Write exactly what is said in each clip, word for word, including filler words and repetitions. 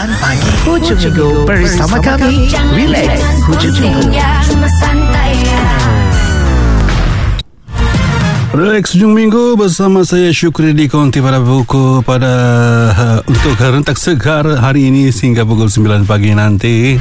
sembilan pagi hujung minggu bersama kami. Relax hujung minggu. Relax hujung minggu bersama saya Syukri di Konti pada buku pada uh, untuk rentak segar hari ini sehingga pukul sembilan pagi nanti.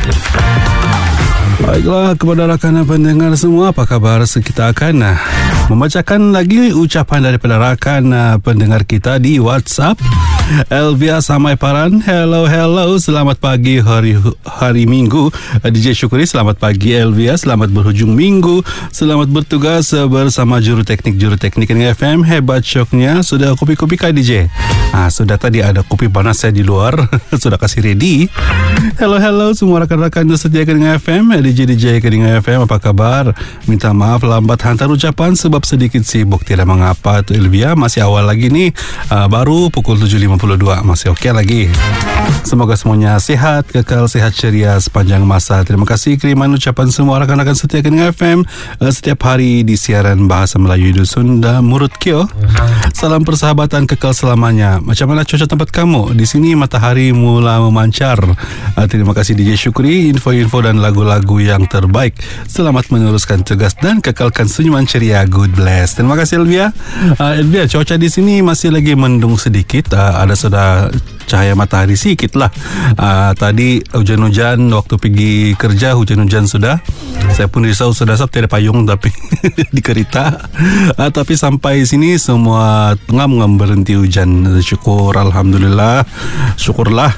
Baiklah, kepada rakan pendengar semua, apa kabar? Kita akan uh, membacakan lagi ucapan daripada rakan uh, pendengar kita di WhatsApp. Elvia Samaiparan, hello hello, selamat pagi hari hari Minggu. D J Syukri, selamat pagi Elvia, selamat berhujung minggu, selamat bertugas bersama juru teknik juru teknik Kening F M. Hebat syoknya, sudah kopi-kopi kah D J? Ah, sudah, tadi ada kopi panas saya di luar. Sudah kasih ready. Hello hello semua rakan-rakan setia Kening F M, D J D J Kening F M, apa kabar? Minta maaf lambat hantar ucapan sebab sedikit sibuk, tidak mengapa tu Elvia, masih awal lagi nih, uh, baru pukul tujuh lima puluh dua, masih okey lagi. Semoga semuanya sehat, kekal sehat ceria sepanjang masa. Terima kasih kiriman ucapan semua rakan-rakan setia Kening F M uh, setiap hari di siaran Bahasa Melayu Dusun dan Murut Kio. Salam persahabatan kekal selamanya. Macam mana cuaca tempat kamu? Di sini matahari mula memancar. Uh, terima kasih D J Syukri, info-info dan lagu-lagu yang terbaik. Selamat meneruskan tugas dan kekalkan senyuman ceria. God bless. Terima kasih Elvia. Uh, Elvia, cuaca di sini masih lagi mendung sedikit. Uh, ada sudah cahaya matahari sedikit lah. Uh, tadi hujan-hujan waktu pergi kerja, hujan-hujan sudah. Saya pun risau sudah sab tiada payung tapi di kereta. Uh, tapi sampai sini semua ngam-ngam berhenti hujan. Syukur, alhamdulillah. Syukurlah.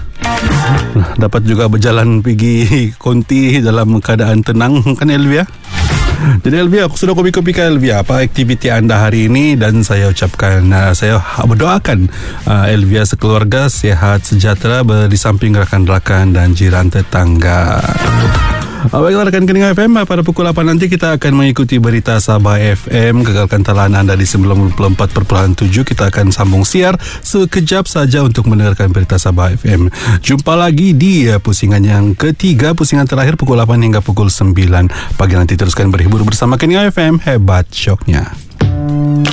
Dapat juga berjalan pergi konti dalam keadaan tenang, kan Elvia? Jadi Elvia, aku sudah kopi-kopi ke Elvia, apa aktiviti anda hari ini, dan saya ucapkan uh, saya berdoakan uh, Elvia sekeluarga sehat sejahtera di samping rakan-rakan dan jiran tetangga. Baiklah rakan Kening F M, pada pukul lapan nanti kita akan mengikuti berita Sabah F M. Kekalkan talaan anda di sembilan puluh empat perpuluhan tujuh. Kita akan sambung siar sekejap saja untuk mendengarkan berita Sabah F M. Jumpa lagi di uh, pusingan yang ketiga, pusingan terakhir pukul lapan hingga pukul sembilan pagi nanti. Teruskan berhibur bersama Kening F M. Hebat syoknya.